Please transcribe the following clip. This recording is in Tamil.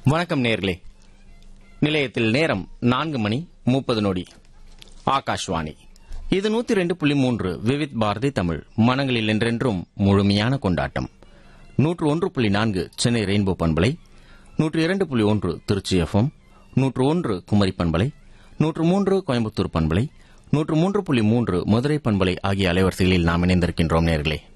வணக்கம் நேர்களே. நிலையத்தில் நேரம் 4:30 ஆகாஷ்வாணி. இது 102.3 விவித் பாரதி தமிழ். மனங்களில் என்றென்றும் முழுமையான கொண்டாட்டம். 101.4 சென்னை ரெயின்போ பண்பலை, 102.1 திருச்சி FM, 101 குமரி பண்பலை, 103 கோயம்புத்தூர் பண்பலை, 103.3 மதுரை பண்பலை ஆகிய அலைவரிசைகளில் நாம் இணைந்திருக்கின்றோம் நேர்களே.